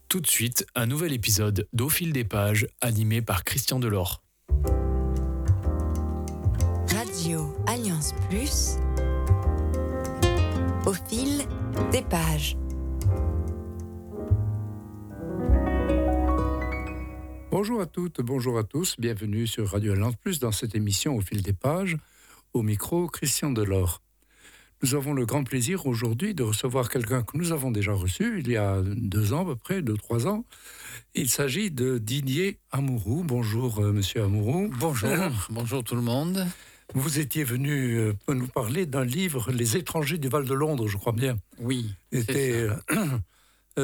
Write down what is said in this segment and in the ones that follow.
Tout de suite, un nouvel épisode d'Au fil des pages, animé par Christian Delors. Radio Alliance Plus, au fil des pages. Bonjour à toutes, bonjour à tous, bienvenue sur Radio Alliance Plus dans cette émission Au fil des pages, au micro Christian Delors. Nous avons le grand plaisir aujourd'hui de recevoir quelqu'un que nous avons déjà reçu il y a 2 ans à peu près, 2-3 ans. Il s'agit de Didier Amouroux. Bonjour monsieur Amouroux. Bonjour, bonjour tout le monde. Vous étiez venu nous parler d'un livre, Les étrangers du Val de Londres, je crois bien. Oui, C'était à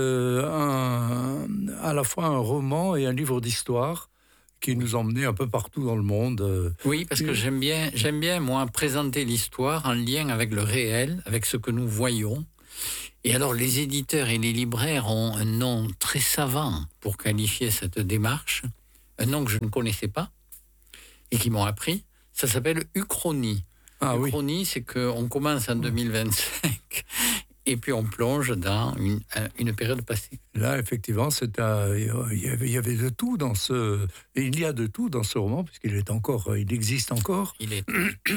la fois un roman et un livre d'histoire qui nous emmenait un peu partout dans le monde. Oui, parce que j'aime bien, moi, présenter l'histoire en lien avec le réel, avec ce que nous voyons. Et alors, les éditeurs et les libraires ont un nom très savant pour qualifier cette démarche, un nom que je ne connaissais pas et qui m'ont appris. Ça s'appelle uchronie. Ah, Uchronie, c'est qu'on commence en 2025 et puis on plonge dans une période passée. Là, effectivement, il y avait de tout dans ce... Et il y a de tout dans ce roman, puisqu'il existe encore. Il est...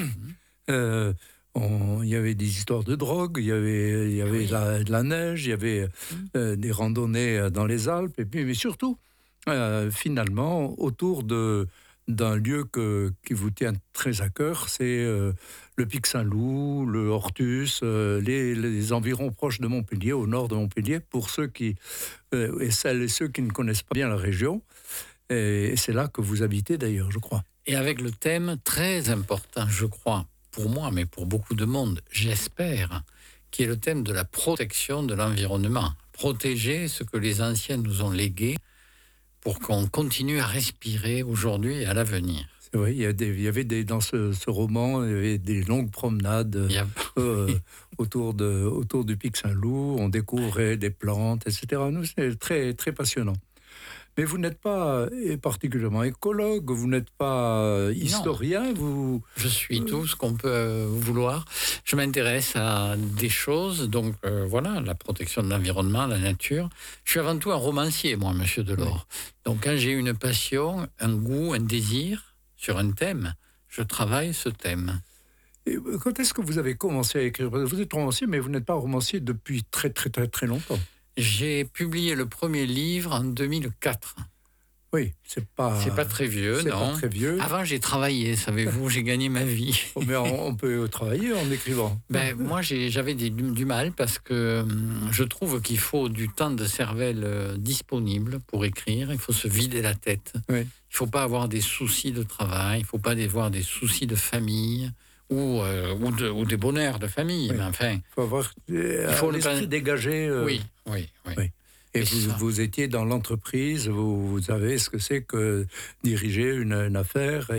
Il y avait des histoires de drogue, il y avait de la neige, il y avait des randonnées dans les Alpes, et puis, mais surtout, finalement, autour d'un lieu qui vous tient très à cœur, c'est le Pic Saint-Loup, le Hortus, les environs proches de Montpellier, au nord de Montpellier, pour ceux et celles et ceux qui ne connaissent pas bien la région. Et c'est là que vous habitez d'ailleurs, je crois. Et avec le thème très important, je crois, pour moi, mais pour beaucoup de monde, j'espère, qui est le thème de la protection de l'environnement. Protéger ce que les anciens nous ont légué pour qu'on continue à respirer aujourd'hui et à l'avenir. C'est vrai, il y avait dans ce roman, il y avait des longues promenades autour du Pic Saint-Loup, on découvrait des plantes, etc. Nous, c'est très, très passionnant. Mais vous n'êtes pas particulièrement écologue, vous n'êtes pas historien, vous... Je suis tout ce qu'on peut vouloir. Je m'intéresse à des choses, donc voilà, la protection de l'environnement, la nature. Je suis avant tout un romancier, moi, monsieur Delors. Oui. Donc quand j'ai une passion, un goût, un désir sur un thème, je travaille ce thème. Et quand est-ce que vous avez commencé à écrire ? Vous êtes romancier, mais vous n'êtes pas romancier depuis très, très, très, très longtemps. J'ai publié le premier livre en 2004. Oui, c'est pas très vieux, non. Pas très vieux. Avant, j'ai travaillé, savez-vous, j'ai gagné ma vie. Oh, mais on peut travailler en écrivant. Moi, j'avais du mal parce que je trouve qu'il faut du temps de cervelle disponible pour écrire. Il faut se vider la tête. Oui. Il ne faut pas avoir des soucis de travail. Il ne faut pas avoir des soucis de famille. Ou des bonheurs de famille, oui. Mais enfin... Il faut avoir l'esprit dégagé. Oui. Et vous étiez dans l'entreprise, vous savez ce que c'est que diriger une affaire,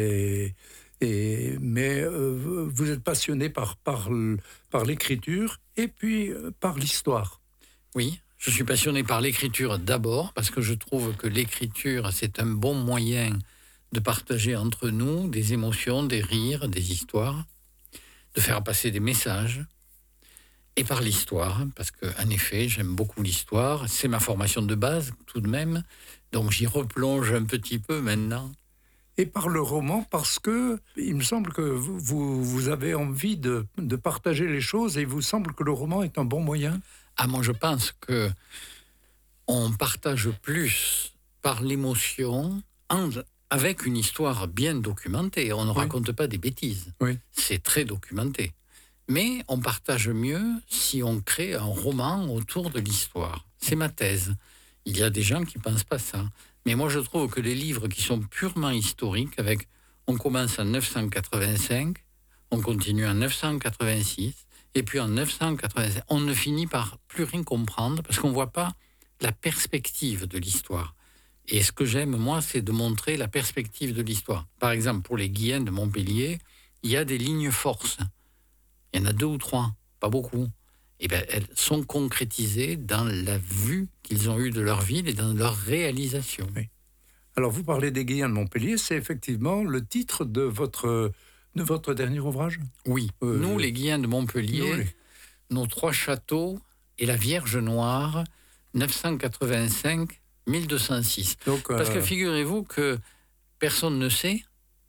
mais vous êtes passionné par l'écriture et puis par l'histoire. Oui, je suis passionné par l'écriture d'abord, parce que je trouve que l'écriture, c'est un bon moyen de partager entre nous des émotions, des rires, des histoires, de faire passer des messages, et par l'histoire, parce qu'en effet, j'aime beaucoup l'histoire, c'est ma formation de base, tout de même, donc j'y replonge un petit peu maintenant. Et par le roman, parce que il me semble que vous avez envie de partager les choses, et il vous semble que le roman est un bon moyen ? Ah, moi je pense qu'on partage plus par l'émotion, avec une histoire bien documentée. On ne raconte pas des bêtises. Oui. C'est très documenté. Mais on partage mieux si on crée un roman autour de l'histoire. C'est ma thèse. Il y a des gens qui ne pensent pas ça. Mais moi, je trouve que les livres qui sont purement historiques, on commence en 985, on continue en 986, et puis en 987, on ne finit par plus rien comprendre parce qu'on ne voit pas la perspective de l'histoire. Et ce que j'aime, moi, c'est de montrer la perspective de l'histoire. Par exemple, pour les Guiens de Montpellier, il y a des lignes forces. Il y en a 2 ou 3, pas beaucoup. Et elles sont concrétisées dans la vue qu'ils ont eue de leur ville et dans leur réalisation. Oui. Alors, vous parlez des Guiens de Montpellier, c'est effectivement le titre de votre dernier ouvrage ? Oui. Nous, les Guiens de Montpellier, nos 3 châteaux et la Vierge Noire 985-1206. Donc, Parce que figurez-vous que personne ne sait,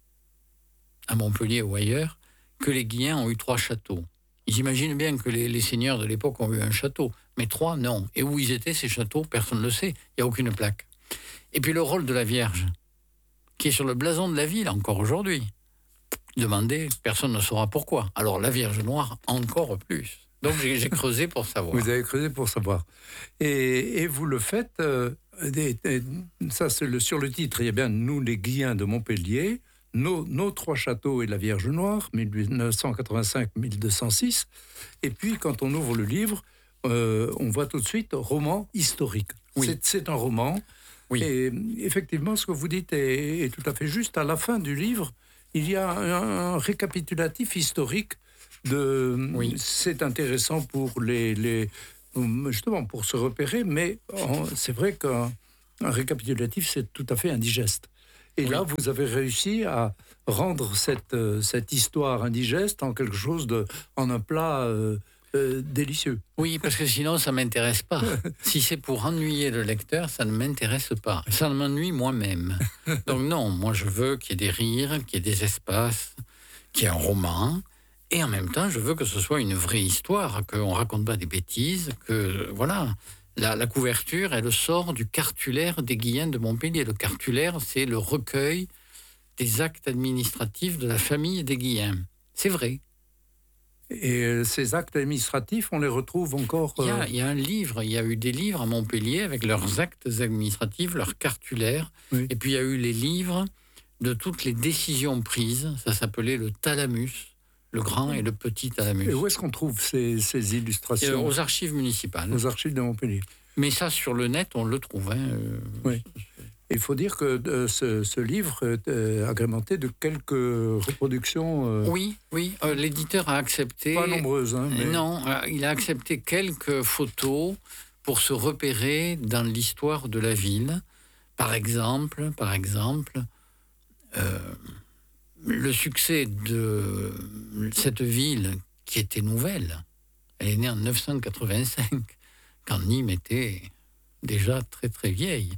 à Montpellier ou ailleurs, que les Guillens ont eu 3 châteaux. Ils imaginent bien que les seigneurs de l'époque ont eu un château, mais 3, non. Et où ils étaient, ces châteaux, personne ne le sait. Il n'y a aucune plaque. Et puis le rôle de la Vierge, qui est sur le blason de la ville encore aujourd'hui. Demandez, personne ne saura pourquoi. Alors la Vierge Noire, encore plus. Donc j'ai creusé pour savoir. Vous avez creusé pour savoir. Et vous le faites, ça c'est sur le titre, il y a bien « Nous les Guillens de Montpellier », nos 3 châteaux et la Vierge Noire, 1985-1206. Et puis quand on ouvre le livre, on voit tout de suite roman historique. Oui. C'est un roman. Oui. Et effectivement, ce que vous dites est tout à fait juste. À la fin du livre, il y a un récapitulatif historique Oui. C'est intéressant pour justement pour se repérer, mais c'est vrai qu'un récapitulatif, c'est tout à fait indigeste. Et là, vous avez réussi à rendre cette histoire indigeste en quelque chose en un plat délicieux. Oui, parce que sinon, ça ne m'intéresse pas. Si c'est pour ennuyer le lecteur, ça ne m'intéresse pas. Ça m'ennuie moi-même. Donc non, moi je veux qu'il y ait des rires, qu'il y ait des espaces, qu'il y ait un roman. Et en même temps, je veux que ce soit une vraie histoire, qu'on ne raconte pas des bêtises, que voilà. La couverture, elle sort du cartulaire des Guillens de Montpellier. Le cartulaire, c'est le recueil des actes administratifs de la famille des Guillens. C'est vrai. Et ces actes administratifs, on les retrouve encore... Il y a un livre, il y a eu des livres à Montpellier avec leurs actes administratifs, leurs cartulaires. Oui. Et puis il y a eu les livres de toutes les décisions prises. Ça s'appelait le Thalamus, le grand et le petit Thalamus. Et où est-ce qu'on trouve ces illustrations ? Aux archives municipales. Aux archives de Montpellier. Mais ça, sur le net, on le trouve. Oui. Il faut dire que ce livre est agrémenté de quelques reproductions. Oui. L'éditeur a accepté. Pas nombreuses, hein. Mais... Non, il a accepté quelques photos pour se repérer dans l'histoire de la ville. Par exemple, le succès de cette ville qui était nouvelle. Elle est née en 985, quand Nîmes était déjà très très vieille.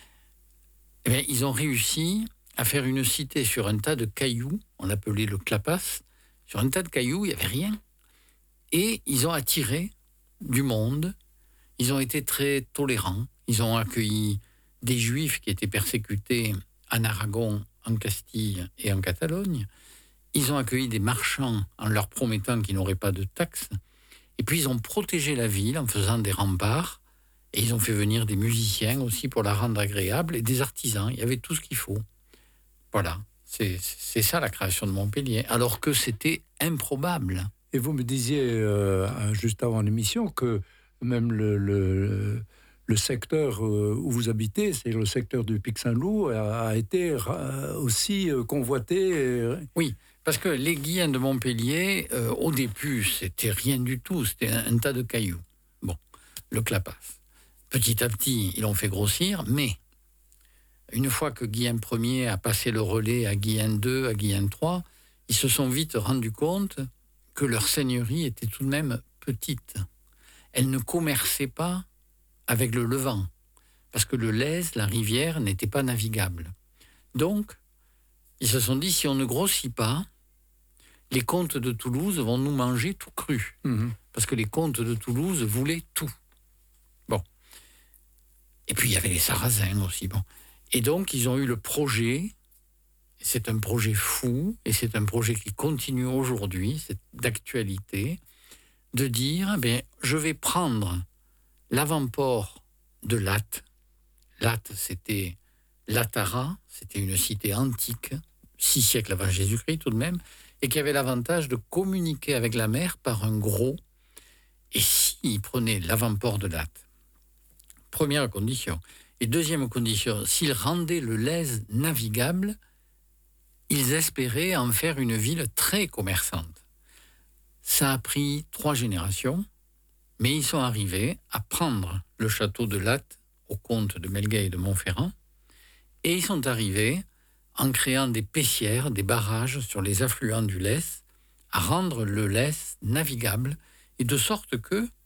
Eh bien, ils ont réussi à faire une cité sur un tas de cailloux, on l'appelait le Clapas. Sur un tas de cailloux, il n'y avait rien. Et ils ont attiré du monde. Ils ont été très tolérants. Ils ont accueilli des Juifs qui étaient persécutés en Aragon, en Castille et en Catalogne. Ils ont accueilli des marchands en leur promettant qu'ils n'auraient pas de taxes. Et puis, ils ont protégé la ville en faisant des remparts. Et ils ont fait venir des musiciens aussi pour la rendre agréable et des artisans. Il y avait tout ce qu'il faut. Voilà, c'est ça la création de Montpellier. Alors que c'était improbable. Et vous me disiez juste avant l'émission que même le secteur où vous habitez, c'est le secteur du Pic Saint-Loup, a été aussi convoité. Oui, parce que les Guillens de Montpellier, au début, c'était rien du tout. C'était un tas de cailloux. Bon, le Clapas. Petit à petit, ils l'ont fait grossir, mais une fois que Guillaume Ier a passé le relais à Guillaume II, à Guillaume III, ils se sont vite rendus compte que leur seigneurie était tout de même petite. Elle ne commerçait pas avec le Levant, parce que le Lez, la rivière, n'était pas navigable. Donc, ils se sont dit, si on ne grossit pas, les comtes de Toulouse vont nous manger tout cru. Parce que les comtes de Toulouse voulaient tout. Bon. Et puis, il y avait les Sarrasins aussi. Bon. Et donc, ils ont eu le projet, c'est un projet fou, et c'est un projet qui continue aujourd'hui, c'est d'actualité, de dire, je vais prendre l'avant-port de Latte. Latte, c'était Latara, c'était une cité antique, 6 siècles avant Jésus-Christ tout de même, et qui avait l'avantage de communiquer avec la mer par un gros. Et s'ils prenaient l'avant-port de Latte, première condition. Et deuxième condition, s'ils rendaient le Lez navigable, ils espéraient en faire une ville très commerçante. Ça a pris 3 générations, mais ils sont arrivés à prendre le château de Latte au comte de Melguet et de Montferrand, et ils sont arrivés, en créant des pessières, des barrages sur les affluents du Lez, à rendre le Lez navigable, et de sorte que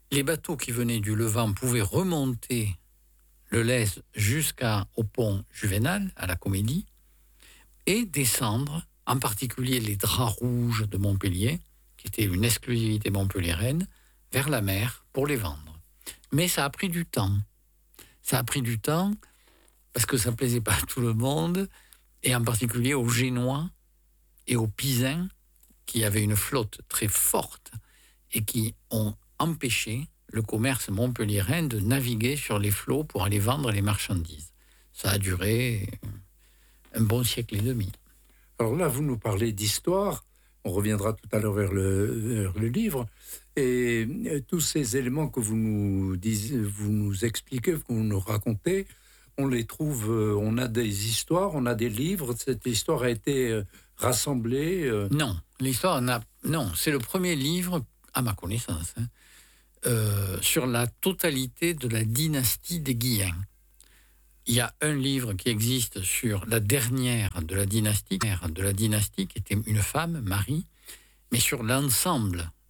les bateaux qui venaient du Levant pouvaient remonter le Lez jusqu'au pont Juvénal, à la Comédie, et descendre, en particulier les draps rouges de Montpellier, qui était une exclusivité montpelliéraine, vers la mer pour les vendre. Mais ça a pris du temps. Ça a pris du temps parce que ça ne plaisait pas à tout le monde, et en particulier aux Génois et aux Pisans, qui avaient une flotte très forte et qui ont empêché le commerce montpelliérain de naviguer sur les flots pour aller vendre les marchandises. Ça a duré un bon siècle et demi. Alors là, vous nous parlez d'histoire. On reviendra tout à l'heure vers le livre. Et tous ces éléments que vous nous expliquez, que vous nous racontez, on les trouve, on a des histoires, on a des livres. Cette histoire a été rassemblée. Non, non, c'est le premier livre, à ma connaissance, sur la totalité de la dynastie des Guillens. Il y a un livre qui existe sur la dernière de la dynastie, qui était une femme, Marie, mais sur l'ensemble